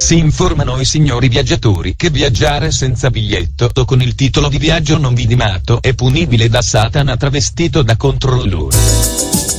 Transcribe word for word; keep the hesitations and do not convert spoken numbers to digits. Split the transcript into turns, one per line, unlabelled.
Si informano i signori viaggiatori che viaggiare senza biglietto o con il titolo di viaggio non vidimato è punibile da Satana travestito da controllore.